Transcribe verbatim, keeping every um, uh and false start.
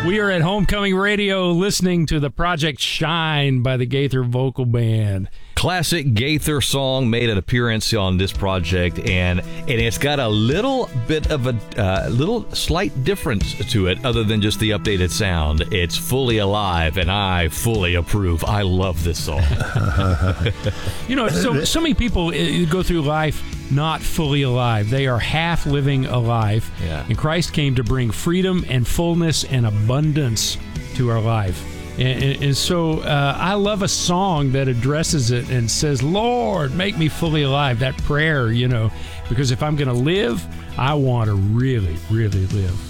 We are at Homecoming Radio listening to the Project Shine by the Gaither Vocal Band. Classic Gaither song made an appearance on this project, and and it's got a little bit of a uh, little slight difference to it other than just the updated sound. It's fully alive, and I fully approve. I love this song. You know, so, so many people uh, go through life not fully alive. They are half living alive. Yeah. And Christ came to bring freedom and fullness and abundance to our life. And, and, and so uh, I love a song that addresses it and says, Lord, make me fully alive. That prayer, you know, because if I'm going to live, I want to really, really live.